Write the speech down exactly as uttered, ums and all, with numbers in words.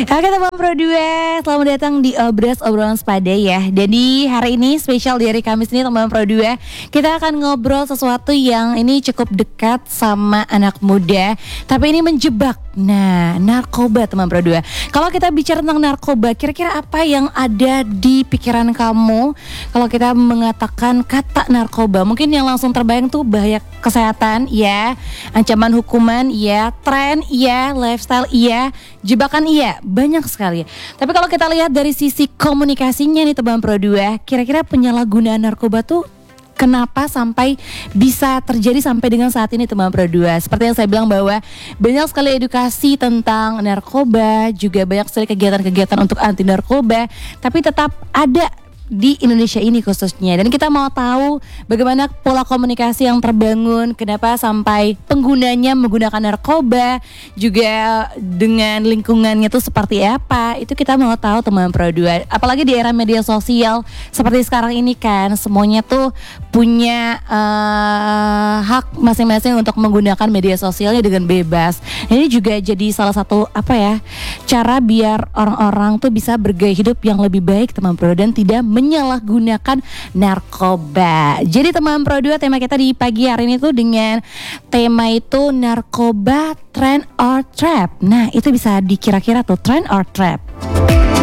Oke teman Pro dua, selamat datang di Obras Obrolan Sepada ya. Jadi hari ini spesial di hari Kamis ini teman Pro dua, kita akan ngobrol sesuatu yang ini cukup dekat sama anak muda, tapi ini menjebak. Nah, narkoba teman Pro dua. Kalau kita bicara tentang narkoba, kira-kira apa yang ada di pikiran kamu kalau kita mengatakan kata narkoba? Mungkin yang langsung terbayang tuh bahaya kesehatan, ya, ancaman hukuman, ya, tren, iya, lifestyle, iya, jebakan, iya, banyak sekali. Tapi kalau kita lihat dari sisi komunikasinya nih teman Pro dua, kira-kira penyalahgunaan narkoba tuh kenapa sampai bisa terjadi sampai dengan saat ini teman Pro dua? Seperti yang saya bilang bahwa banyak sekali edukasi tentang narkoba, juga banyak sekali kegiatan-kegiatan untuk anti narkoba, tapi tetap ada di Indonesia ini khususnya. Dan kita mau tahu bagaimana pola komunikasi yang terbangun, kenapa sampai penggunanya menggunakan narkoba, juga dengan lingkungannya itu seperti apa. Itu kita mau tahu teman Pro dua. Apalagi di era media sosial seperti sekarang ini kan, semuanya tuh punya uh, hak masing-masing untuk menggunakan media sosialnya dengan bebas. Ini juga jadi salah satu apa ya, cara biar orang-orang tuh bisa bergaya hidup yang lebih baik teman Pro, dan tidak menyalahgunakan narkoba. Jadi teman Pro dua, tema kita di pagi hari ini tuh dengan tema itu narkoba, trend or trap. Nah, itu bisa dikira-kira tuh trend or trap.